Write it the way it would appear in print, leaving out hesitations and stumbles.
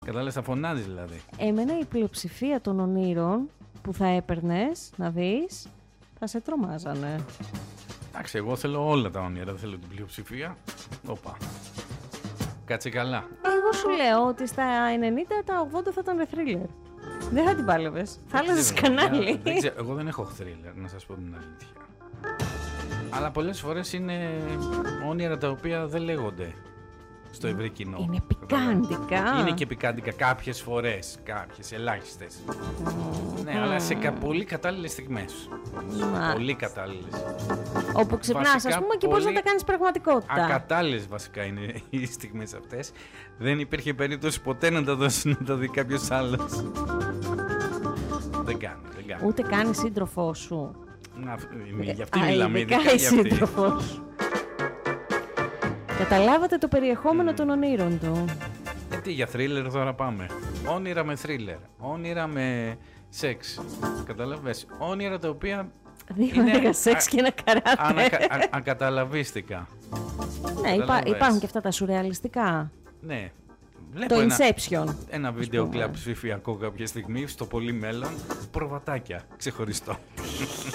Κατάλαβες, θα φωνάζεις δηλαδή. Εμένα η πλειοψηφία των ονείρων που θα έπαιρνες να δεις θα σε τρομάζανε. Εντάξει, εγώ θέλω όλα τα όνειρα, δεν θέλω την πλειοψηφία. Όπα. Κάτσε καλά. Εγώ σου λέω ότι στα 90 τα 80 θα ήταν θρίλερ. Δεν θα την πάλευες. Θα άλλαζες κανάλι. Εγώ δεν έχω θρίλερ, να σας πω την αλήθεια. Αλλά πολλές φορές είναι όνειρα τα οποία δεν λέγονται στο ευρύ κοινό. Είναι πικάντικα. Είναι και πικάντικα κάποιες φορές, κάποιες ελάχιστες. Ναι, αλλά σε πολύ κατάλληλες στιγμές. Πολύ κατάλληλες. Όπου ξυπνάς, ας πούμε, και μπορείς να τα κάνεις πραγματικότητα. Ακατάλληλες βασικά είναι οι στιγμές αυτές. Δεν υπήρχε περίπτωση ποτέ να τα δώσει να τα δει κάποιος άλλος. Δεν κάνει. Ούτε καν η σύντροφό σου. Γι' αυτή μιλάμε, ειδικά η σύντροφό σου. Καταλάβατε το περιεχόμενο των ονείρων του. Τι για θρίλερ τώρα πάμε. Όνειρα με θρίλερ. Όνειρα με σεξ. Καταλαβες. Όνειρα τα οποία είναι σεξ και ένα καράτε. Ακαταλαβίστικα. Ναι, υπάρχουν και αυτά τα σουρεαλιστικά. Ναι. Το Inception. Ένα βίντεο κλαμπ ψηφιακό κάποια στιγμή στο πολύ μέλλον. Προβατάκια. Ξεχωριστό.